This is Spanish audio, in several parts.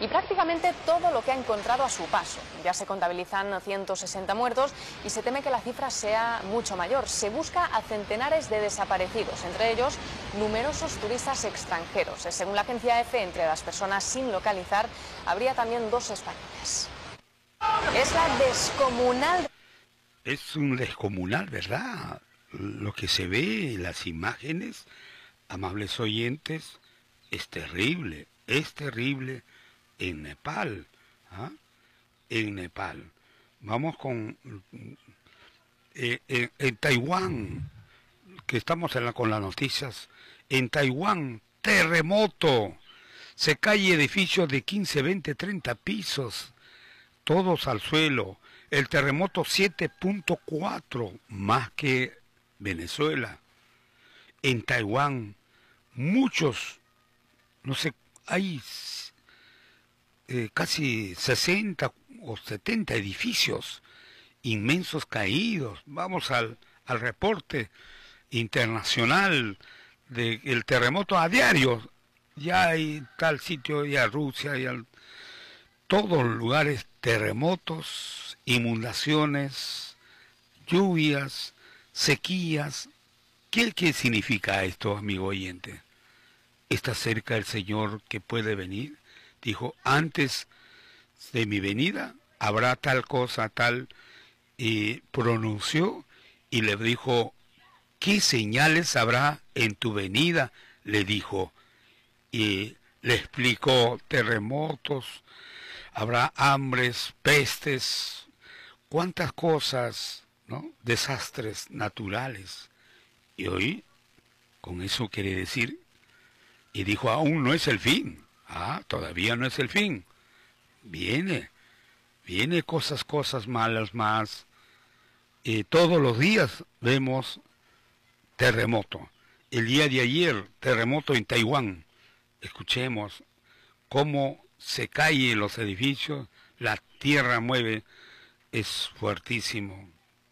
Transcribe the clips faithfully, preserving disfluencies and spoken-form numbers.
y prácticamente todo lo que ha encontrado a su paso. Ya se contabilizan ciento sesenta muertos y se teme que la cifra sea mucho mayor. Se busca a centenares de desaparecidos, entre ellos numerosos turistas extranjeros. Según la agencia EFE, entre las personas sin localizar habría también dos españoles. Es la descomunal... Es un descomunal, ¿verdad? Lo que se ve en las imágenes, amables oyentes, es terrible, es terrible en Nepal, ¿ah? En Nepal. Vamos con... Eh, en, en Taiwán, que estamos en la, con las noticias, en Taiwán, terremoto, se cae edificios de quince, veinte, treinta pisos, todos al suelo. El terremoto siete punto cuatro, más que Venezuela. En Taiwán, muchos, no sé, hay eh, casi sesenta o setenta edificios inmensos caídos. Vamos al, al reporte internacional del terremoto a diario. Ya hay tal sitio, ya Rusia, ya todos los lugares, terremotos, inundaciones, lluvias, sequías. ¿Qué, qué significa esto, amigo oyente? ¿Está cerca el Señor que puede venir? Dijo, antes de mi venida habrá tal cosa, tal, y pronunció y le dijo, ¿qué señales habrá en tu venida? Le dijo, y le explicó, terremotos, habrá hambres, pestes, cuántas cosas, ¿no? Desastres naturales. Y hoy, con eso quiere decir, y dijo, aún no es el fin. Ah, todavía no es el fin. Viene, viene cosas, cosas malas más. Y todos los días vemos terremoto. El día de ayer, terremoto en Taiwán. Escuchemos cómo se caen los edificios, la tierra mueve, es fuertísimo.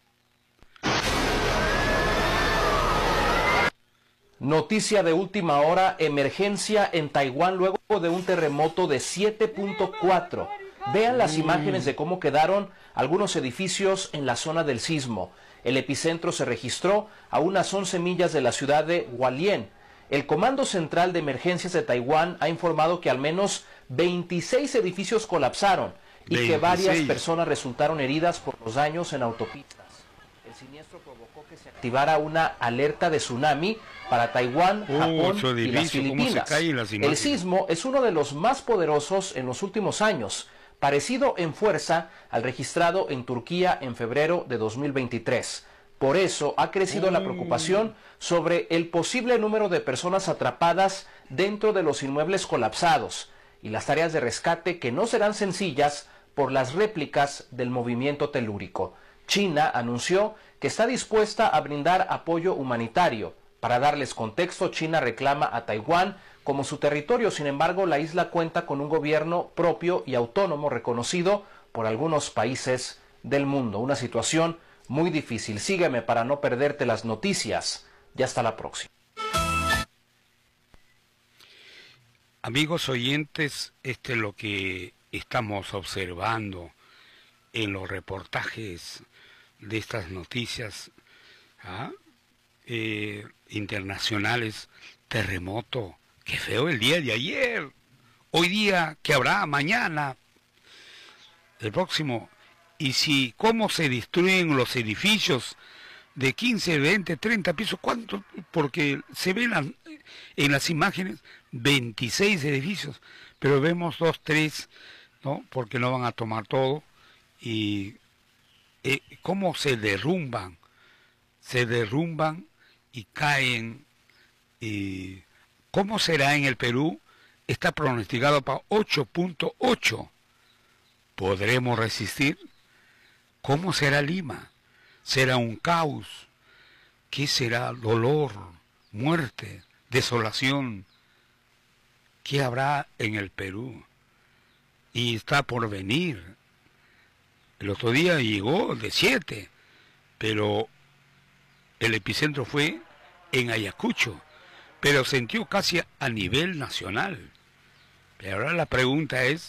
Noticia de última hora, emergencia en Taiwán luego de un terremoto de siete punto cuatro. Vean las imágenes de cómo quedaron algunos edificios en la zona del sismo. El epicentro se registró a unas once millas de la ciudad de Hualien. El Comando Central de Emergencias de Taiwán ha informado que al menos veintiséis edificios colapsaron y veintiséis. Que varias personas resultaron heridas por los daños en autopistas. El siniestro provocó que se activara una alerta de tsunami para Taiwán, oh, Japón y las Filipinas. El sismo es uno de los más poderosos en los últimos años, parecido en fuerza al registrado en Turquía en febrero de dos mil veintitrés. Por eso ha crecido oh. la preocupación sobre el posible número de personas atrapadas dentro de los inmuebles colapsados y las tareas de rescate que no serán sencillas por las réplicas del movimiento telúrico. China anunció que está dispuesta a brindar apoyo humanitario. Para darles contexto, China reclama a Taiwán como su territorio. Sin embargo, la isla cuenta con un gobierno propio y autónomo reconocido por algunos países del mundo. Una situación muy difícil. Sígueme para no perderte las noticias. Ya hasta la próxima. Amigos oyentes, este es lo que estamos observando en los reportajes de estas noticias ¿ah? eh, internacionales. Terremoto, qué feo el día de ayer, hoy día, que habrá mañana, el próximo. Y si cómo se destruyen los edificios de quince, veinte, treinta pisos, ¿cuánto? Porque se ven las, en las imágenes veintiséis edificios, pero vemos dos, tres, ¿no? Porque no van a tomar todo. Y eh, cómo se derrumban, se derrumban y caen. Y ¿cómo será en el Perú? Está pronosticado para ocho punto ocho. ¿Podremos resistir? ¿Cómo será Lima? ¿Será un caos? ¿Qué será? Dolor, muerte, desolación. ¿Qué habrá en el Perú? Y está por venir. El otro día llegó de siete, pero el epicentro fue en Ayacucho, pero sintió casi a nivel nacional. Pero ahora la pregunta es,